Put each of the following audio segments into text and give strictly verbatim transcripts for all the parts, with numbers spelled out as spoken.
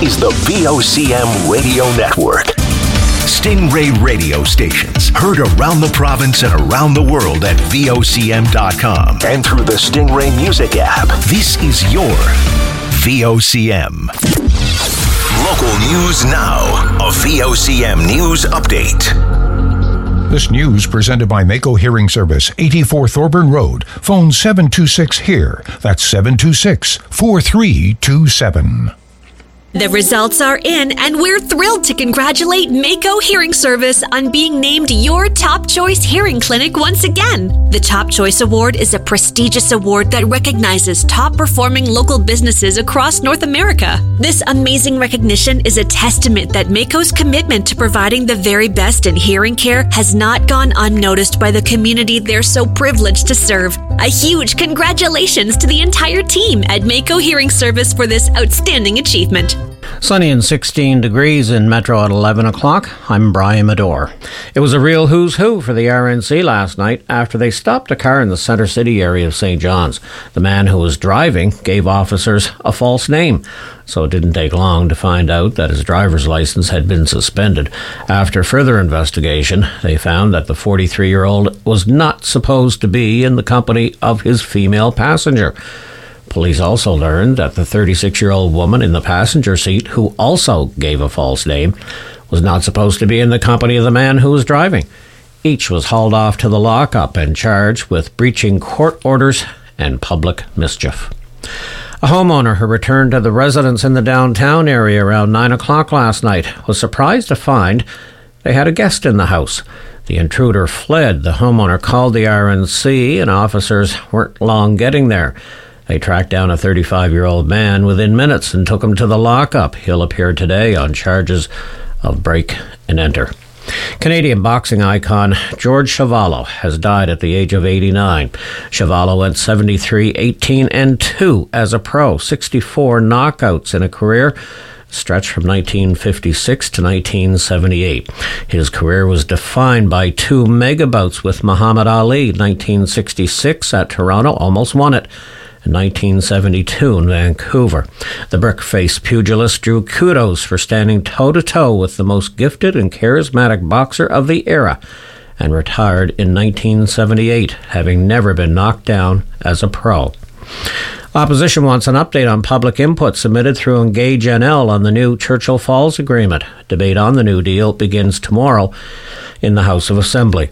is the V O C M Radio Network. Stingray radio stations heard around the province and around the world at V O C M dot com and through the Stingray Music app. This is your V O C M. Local news now. A V O C M News Update. This news presented by Mako Hearing Service, eighty-four Thorburn Road. Phone seven two six HEAR. That's seven two six, four three two seven. The results are in, and we're thrilled to congratulate Mako Hearing Service on being named your Top Choice Hearing Clinic once again. The Top Choice Award is a prestigious award that recognizes top-performing local businesses across North America. This amazing recognition is a testament that Mako's commitment to providing the very best in hearing care has not gone unnoticed by the community they're so privileged to serve. A huge congratulations to the entire team at Mako Hearing Service for this outstanding achievement. Sunny and sixteen degrees in Metro at eleven o'clock. I'm Brian Medore. It was a real who's who for the R N C last night after they stopped a car in the Centre City area of Saint John's. The man who was driving gave officers a false name, so it didn't take long to find out that his driver's license had been suspended. After further investigation, they found that the forty-three-year-old was not supposed to be in the company of his female passenger. Police also learned that the thirty-six-year-old woman in the passenger seat, who also gave a false name, was not supposed to be in the company of the man who was driving. Each was hauled off to the lockup and charged with breaching court orders and public mischief. A homeowner who returned to the residence in the downtown area around nine o'clock last night was surprised to find they had a guest in the house. The intruder fled. The homeowner called the R N C, and officers weren't long getting there. They tracked down a thirty-five-year-old man within minutes and took him to the lockup. He'll appear today on charges of break and enter. Canadian boxing icon George Chuvalo has died at the age of eighty-nine. Chuvalo went seventy-three, eighteen, and two as a pro, sixty-four knockouts in a career stretched from nineteen fifty-six to nineteen seventy-eight. His career was defined by two mega bouts with Muhammad Ali, nineteen sixty-six at Toronto, almost won it. In nineteen seventy-two in Vancouver. The brick-faced pugilist drew kudos for standing toe-to-toe with the most gifted and charismatic boxer of the era and retired in nineteen seventy-eight, having never been knocked down as a pro. Opposition wants an update on public input submitted through Engage N L on the new Churchill Falls Agreement. Debate on the new deal begins tomorrow in the House of Assembly.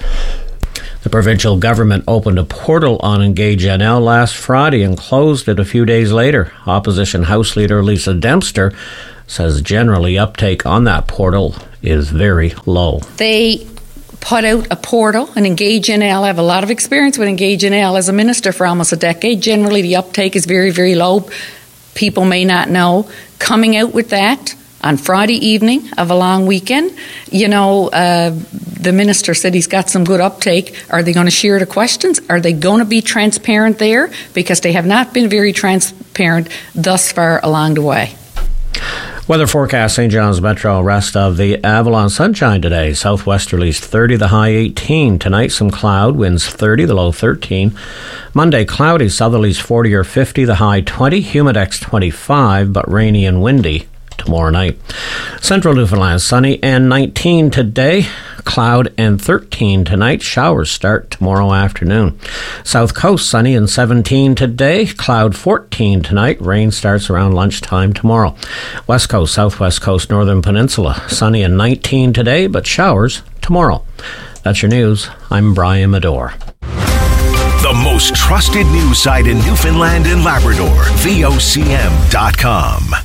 The provincial government opened a portal on Engage N L last Friday and closed it a few days later. Opposition House Leader Lisa Dempster says generally uptake on that portal is very low. They put out a portal, and Engage N L. I have a lot of experience with Engage N L as a minister for almost a decade. Generally, the uptake is very, very low. People may not know. Coming out with that on Friday evening of a long weekend, you know, uh, the minister said he's got some good uptake. Are they going to share the questions? Are they going to be transparent there? Because they have not been very transparent thus far along the way. Weather forecast: Saint John's Metro, rest of the Avalon, sunshine today. Southwesterlies thirty, the high eighteen. Tonight some cloud, winds thirty, the low thirteen. Monday cloudy, southerlies forty or fifty, the high twenty. Humidex twenty-five, but rainy and windy tomorrow night. Central Newfoundland sunny and nineteen today. Cloud and thirteen tonight. Showers start tomorrow afternoon. South Coast sunny and seventeen today. Cloud fourteen tonight. Rain starts around lunchtime tomorrow. West Coast, Southwest Coast, Northern Peninsula sunny and nineteen today, but showers tomorrow. That's your news. I'm Brian Medore. The most trusted news site in Newfoundland and Labrador, V O C M dot com.